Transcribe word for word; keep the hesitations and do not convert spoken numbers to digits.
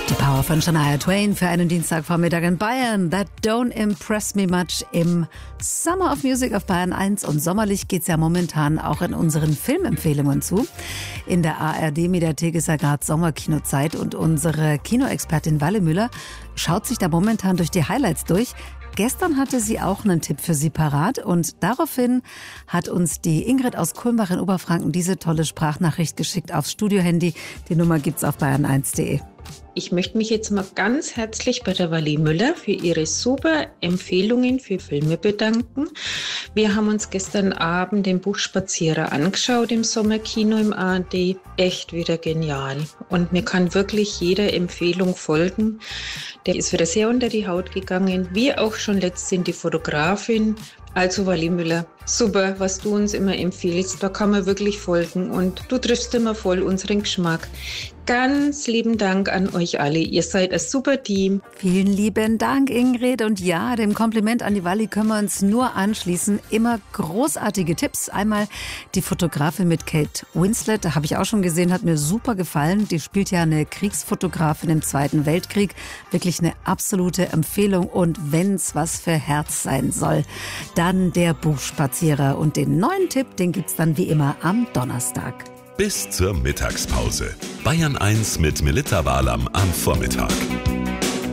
Die Power von Shania Twain für einen Dienstagvormittag in Bayern. That don't impress me much im Summer of Music auf Bayern eins. Und sommerlich geht's ja momentan auch in unseren Filmempfehlungen zu. In der A R D-Mediathek ist ja gerade Sommerkinozeit und unsere Kinoexpertin Walle Müller schaut sich da momentan durch die Highlights durch. Gestern hatte sie auch einen Tipp für Sie parat und daraufhin hat uns die Ingrid aus Kulmbach in Oberfranken diese tolle Sprachnachricht geschickt aufs Studiohandy. Die Nummer gibt's auf bayern eins punkt de. Ich möchte mich jetzt mal ganz herzlich bei der Walle Müller für ihre super Empfehlungen für Filme bedanken. Wir haben uns gestern Abend den Buchspazierer angeschaut im Sommerkino im A R D. Echt wieder genial. Und mir kann wirklich jeder Empfehlung folgen. Der ist wieder sehr unter die Haut gegangen, wie auch schon letztens die Fotografin. Also Walle Müller, super, was du uns immer empfiehlst, da kann man wirklich folgen und du triffst immer voll unseren Geschmack. Ganz lieben Dank an euch alle, ihr seid ein super Team. Vielen lieben Dank, Ingrid. Und ja, dem Kompliment an die Walle können wir uns nur anschließen. Immer großartige Tipps. Einmal die Fotografin mit Kate Winslet, da habe ich auch schon gesehen, hat mir super gefallen. Die spielt ja eine Kriegsfotografin im Zweiten Weltkrieg. Wirklich eine absolute Empfehlung. Und wenn's was für Herz sein soll, dann der Buchspazierer. Und den neuen Tipp, den gibt's dann wie immer am Donnerstag. Bis zur Mittagspause. Bayern eins mit Melitta Walam am Vormittag.